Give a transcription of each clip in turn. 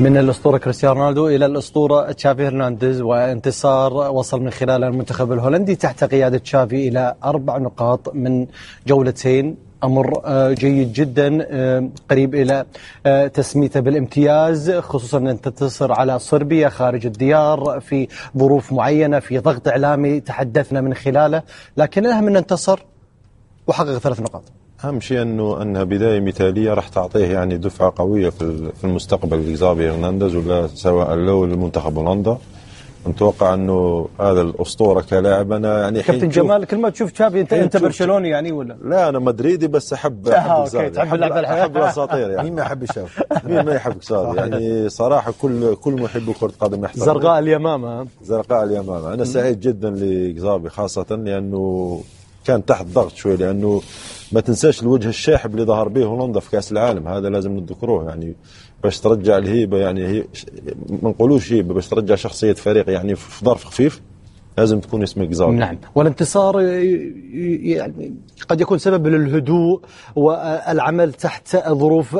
من الأسطورة كريستيانو رونالدو إلى الأسطورة تشافي هرنانديز، وانتصار وصل من خلال المنتخب الهولندي تحت قيادة تشافي إلى 4 نقاط من جولتين. أمر جيد جدا، قريب إلى تسميته بالامتياز، خصوصا أن تنتصر على صربيا خارج الديار في ظروف معينة، في ضغط إعلامي تحدثنا من خلاله، لكن الأهم أن انتصر وحقق 3 نقاط. أهم شيء أنها بداية مثالية راح تعطيه يعني دفعة قوية في المستقبل لإكزافي هرنانديز، ولا سواء له للمنتخب هولندا. نتوقع أنه هذا الأسطورة كلاعب. أنا يعني كابتن جمال، كل ما تشوف تشافي أنت برشلوني يعني ولا؟ لا، أنا مدريدي بس أحب تحب الأساطير يعني. مين ما يحب الشاف؟ مين ما يحب كسافي يعني صراحة. كل محب كرة قدم يحترم. زرقاء اليمامة. زرقاء اليمامة. أنا سعيد جدا لإكزافي خاصة لأنه كان تحت ضغط شوي، لأنه ما تنساش الوجه الشاحب اللي ظهر به هولندا في كأس العالم، هذا لازم نذكروه يعني. باش ترجع الهيبة يعني، هي ما نقولوش هيبة، باش ترجع شخصية فريق يعني في ظرف خفيف لازم تكون اسمك إكزافي. نعم، والانتصار يعني قد يكون سبب للهدوء والعمل تحت ظروف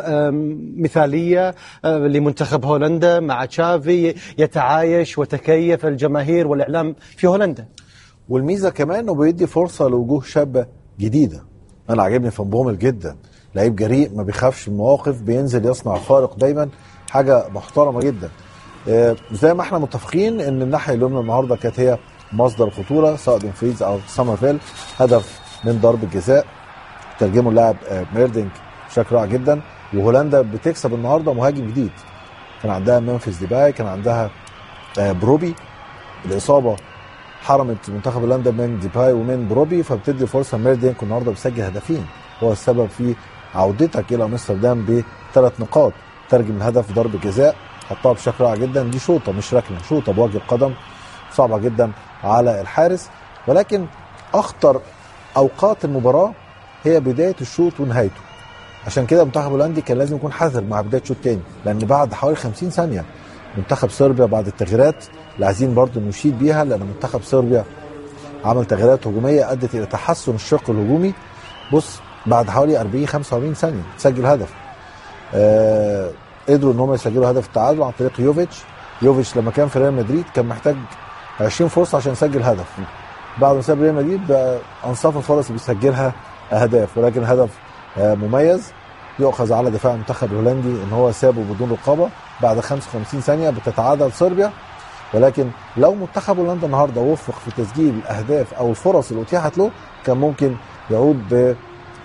مثالية لمنتخب هولندا مع تشافي، يتعايش وتكيف الجماهير والإعلام في هولندا. والميزة كمان انه بيدي فرصة لوجوه شابة جديدة. انا عجبني فان بومل جدا، لعيب جريء ما بيخافش المواقف، بينزل يصنع فارق دايما، حاجة محترمة جدا. زي ما احنا متفقين ان الناحية اليمنى النهاردة كانت هي مصدر الخطورة، سواء دومفريز او سامرفيل. هدف من ضرب الجزاء ترجمه اللاعب ميردينك بشكل رائع جدا. وهولندا بتكسب النهاردة مهاجم جديد، كان عندها ممفيس ديباي، كان عندها بروبي. الإصابة حرمت منتخب هولندا من ديباي ومن بروبي، فبتدي فرصه ميردينك النهارده بيسجل هدفين، هو السبب في عودتك الى امستردام ب3 نقاط. ترجم الهدف ضرب جزاء، حطها بشكل رائع جدا. دي شوطه مش ركله، شوطه بوجه القدم صعبه جدا على الحارس. ولكن اخطر اوقات المباراه هي بدايه الشوط ونهايته، عشان كده المنتخب الهولندي كان لازم يكون حذر مع بدايه شوط تاني، لان بعد حوالي 50 ثانيه منتخب صربيا بعد التغييرات اللي عايزين برضه نشيد بيها، لان منتخب صربيا عمل تغييرات هجوميه ادت الى تحسن الشق الهجومي. بص، بعد حوالي 40-45 ثانيه تسجل هدف. قدروا ان هم يسجلوا هدف التعادل عن طريق يوفيتش لما كان في ريال مدريد كان محتاج 20 فرصه عشان يسجل هدف. بعد ما ساب ريال مدريد بقى انصاف الفرص اللي بيسجلها اهداف، ولكن هدف مميز يؤخذ على دفاع المنتخب الهولندي ان هو سابه بدون رقابه. بعد 55 ثانيه بتتعادل صربيا، ولكن لو منتخب هولندا النهارده وفق في تسجيل الاهداف او الفرص اللي اتيحت له كان ممكن يعود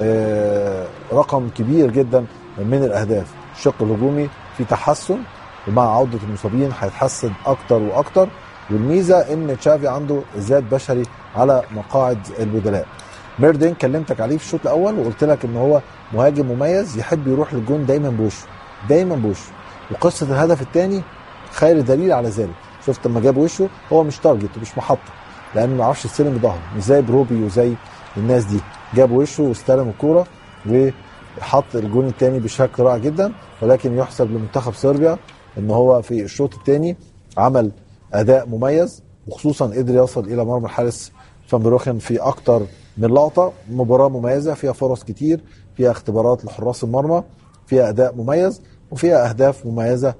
برقم كبير جدا من الاهداف. الشق الهجومي في تحسن، ومع عوده المصابين هيتحسن اكتر واكتر. والميزه ان تشافي عنده زاد بشري على مقاعد البدلاء. ميردين كلمتك عليه في الشوط الاول وقلت لك ان هو مهاجم مميز، يحب يروح للجون دايما بوشه. وقصه الهدف الثاني خير دليل على ذلك. شفت لما جاب وشه، هو مش تارجت ومش محطه، لانه ما يعرفش يستلم بظهره، مش زي بروبي وزي الناس دي. جاب وشه واستلم الكوره وحط الجون الثاني بشكل رائع جدا. ولكن يحسب لمنتخب صربيا ان هو في الشوط الثاني عمل اداء مميز، وخصوصا قدر يصل الى مرمى الحارس فان بروخن في اكتر من لقطه. مباراه مميزه فيها فرص كتير، فيها اختبارات لحراس المرمى، فيها اداء مميز، وفيها اهداف مميزه.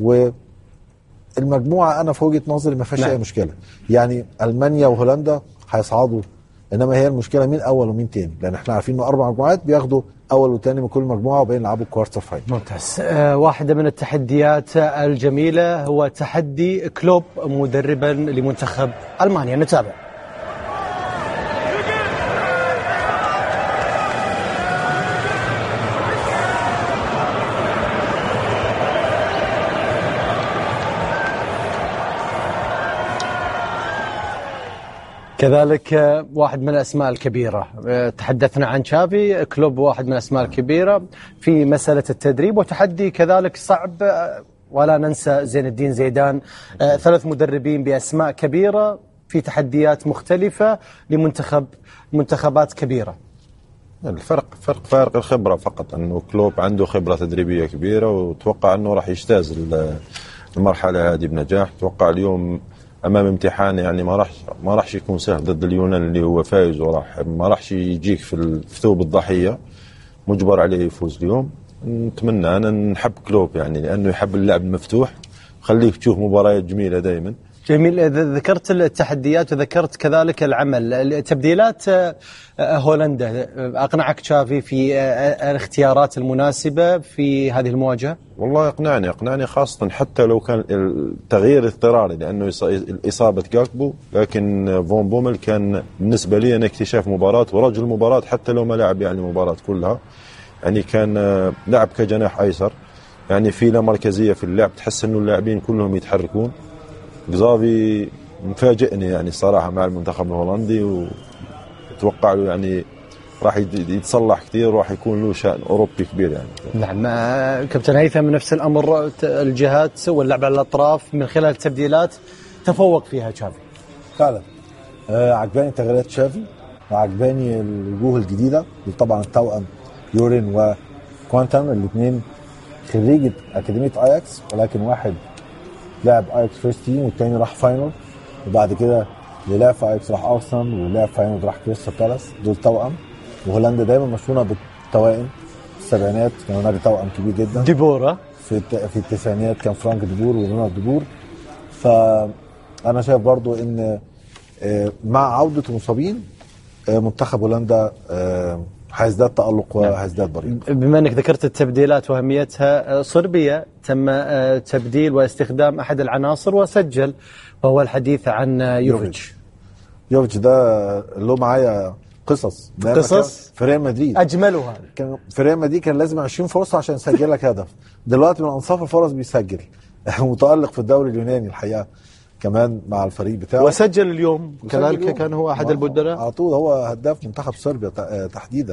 والمجموعه انا في وجهه نظري ما فيهاش اي مشكله، يعني المانيا وهولندا هيصعدوا، انما هي المشكله مين اول ومين تاني، لان احنا عارفين انه 4 مجموعات بياخدوا اول وثاني من كل مجموعه وبين يلعبوا الكوارتر فاينل. ممتاز. واحده من التحديات الجميله هو تحدي كلوب مدربا لمنتخب المانيا. نتابع. كذلك واحد من الأسماء الكبيرة، تحدثنا عن تشافي، كلوب واحد من الأسماء الكبيرة في مسألة التدريب، وتحدي كذلك صعب. ولا ننسى زين الدين زيدان. 3 مدربين بأسماء كبيرة في تحديات مختلفة لمنتخبات كبيرة. فارق الخبرة فقط، أنه كلوب عنده خبرة تدريبية كبيرة، وتوقع أنه راح يجتاز المرحلة هذه بنجاح. توقع اليوم امام امتحان يعني ما راحش يكون سهل ضد اليونان اللي هو فايز، ما راحش يجيك في ثوب الضحيه، مجبر عليه يفوز اليوم. نتمنى أنا نحب كلوب يعني لأنه يحب اللعب المفتوح، خليك تشوف مباريات جميلة دائما. جميل. ذكرت التحديات وذكرت كذلك العمل، تبديلات هولندا أقنعك تشافي في الاختيارات المناسبة في هذه المواجهة؟ والله أقنعني خاصة حتى لو كان التغيير اضطراري لأنه إصابة جاكبو، لكن فون بومل كان بالنسبة لي أنا اكتشاف مباراة ورجل مباراة حتى لو ما لعب يعني مباراة كلها، يعني كان لعب كجناح أيسر، يعني في لا مركزية في اللعب، تحس إنه اللاعبين كلهم يتحركون. جزافي مفاجئني يعني صراحة مع المنتخب الهولندي، واتوقع له يعني راح يتصلح كثير وراح يكون له شأن أوروبي كبير يعني. نعم. كابتن هيثم نفس الأمر، الجهات واللعب على الأطراف من خلال التبديلات تفوق فيها تشافي فعلا. عجباني تغييرات تشافي وعجباني الوجوه الجديدة، طبعا التوأم يورين وكوانتم الاثنين خريجة أكاديمية أياكس، ولكن واحد لعب أياكس فيرست تيم والتاني راح فاينل، وبعد كده اللي لعب في أياكس راح أرسنال واللي لعب فاينل راح كريستال بالاس. دول توأم، وهولندا دايما مشهورة بالتوائم. في السبعينات كان هناك توأم كبير جدا، ديبورا في التسعينات كان فرانك ديبور ورونالد ديبور. فأنا شايف برضو إن مع عودة المصابين منتخب هولندا هيزداد تألق وهيزداد بريق. بما أنك ذكرت التبديلات وأهميتها، صربيا تم تبديل واستخدام أحد العناصر وسجل، وهو الحديث عن يوفيتش ده له معايا قصص في ريال مدريد. أجملها كان في ريال مدريد كان لازم 20 فرصة عشان يسجل لك هدف، دلوقتي من أنصاف الفرص بيسجل. متألق في الدوري اليوناني الحقيقة كمان مع الفريق بتاعه، وسجل اليوم كذلك. كان هو أحد البدلاء على طول، هو هداف منتخب صربيا تحديدا.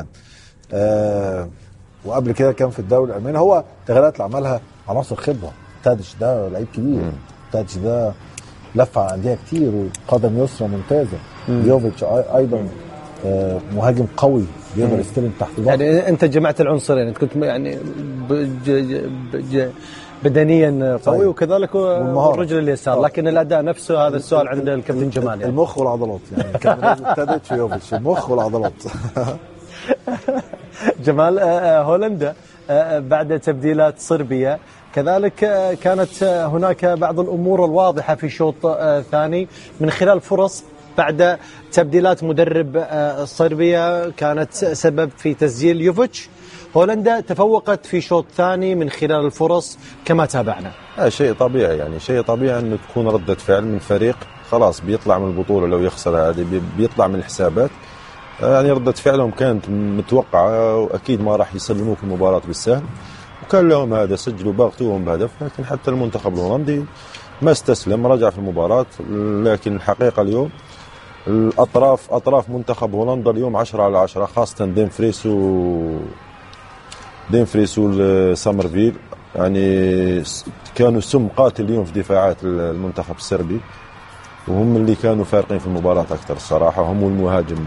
وقبل كده كان في الدوري الألماني. هو التغييرات اللي عملها عناصر خبرة. تاديش ده لعيب كبير، تاديش ده لف على أندية كتير وقدم يسرى ممتازة. يوفيتش أيضا مهاجم قوي بيقدر يستلم تحت الضغط. يعني أنت جمعت العنصرين، أنت كنت يعني بدنيا قوي وكذلك والرجل اليسار، لكن الأداء نفسه هذا السؤال عند الكابتن جمال يعني. المخ والعضلات يعني كان تاديش ويوفيتش، المخ والعضلات. جمال، هولندا بعد تبديلات صربيا كذلك كانت هناك بعض الأمور الواضحة في شوط ثاني من خلال فرص بعد تبديلات مدرب صربيا كانت سبب في تسجيل يوفيتش. هولندا تفوقت في شوط ثاني من خلال الفرص كما تابعنا. شيء طبيعي، يعني شيء طبيعي أنه تكون ردة فعل من فريق خلاص بيطلع من البطولة، لو يخسر هذه بيطلع من الحسابات. يعني ردة فعلهم كانت متوقعة، وأكيد ما راح يسلموك المباراة بالسهل، وكان لهم هذا، سجلوا باغتوهم بهدف. لكن حتى المنتخب الهولندي ما استسلم، رجع في المباراة. لكن الحقيقة اليوم أطراف منتخب هولندا اليوم 10/10، خاصة ديمفريس وسامرفيل، يعني كانوا سم قاتل اليوم في دفاعات المنتخب الصربي، وهم اللي كانوا فارقين في المباراة أكثر الصراحة. هم والمهاجم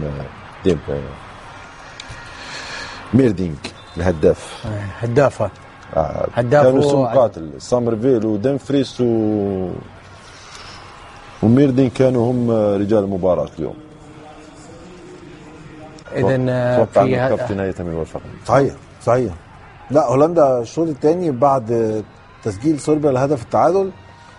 ميردينغ الهداف هدافة كانوا سم قاتل. سامرفيل وديمفريس وميردينغ كانوا هم رجال المباراة اليوم. إذن توقع أن الكابتن هيثم يوفقنا. صحيح. لا، هولندا الشوط الثاني بعد تسجيل صربيا لهدف التعادل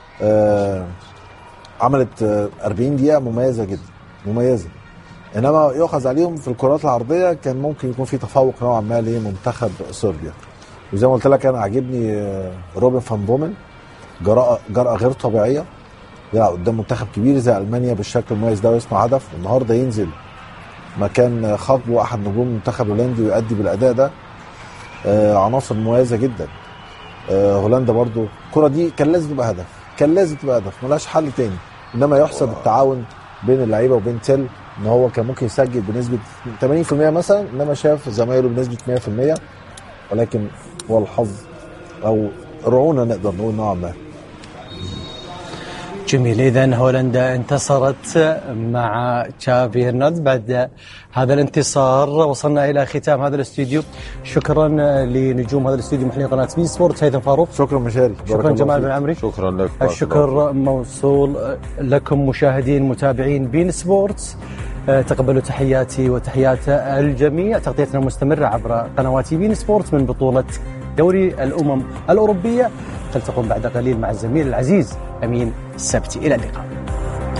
عملت 40 دقيقة مميزة جدا، مميزة. إنما يؤخذ عليهم في الكرات العرضية كان ممكن يكون في تفوق نوعا ما لمنتخب صربيا. وزي ما قلت لك أنا عاجبني روبن فان بومن، جرأة غير طبيعية، يلعب قدام منتخب كبير زي ألمانيا بالشكل المميز ده ويصنع هدف. النهارده ينزل مكان خطبه أحد نجوم المنتخب الهولندي ويؤدي بالأداء ده. عناصر مميزة جدا. هولندا برضو الكرة دي كان لازم تبقى هدف، ملاش حل تاني. إنما يحسب التعاون بين اللعيبة وبين تيل، إن هو كان ممكن يسجل بنسبة 80% مثلا، إنما شاف زمايله بنسبة 100%. ولكن هو الحظ أو رعونة نقدر نقول نوعا ما. جميل. إذن هولندا انتصرت مع تشافي هرنانديز. بعد هذا الانتصار وصلنا إلى ختام هذا الاستوديو. شكرا لنجوم هذا الاستوديو محلين قناة بي سبورت، هيثم فاروق. شكرا مشاري. شكرا جمال بن عمري. شكرا لك. الشكر موصول لكم مشاهدين متابعين بين سبورتس. تقبلوا تحياتي وتحيات الجميع. تغطيتنا مستمرة عبر قنوات بين سبورت من بطولة دوري الأمم الأوروبية. تلتقون بعد قليل مع الزميل العزيز أمين السبتي. إلى اللقاء.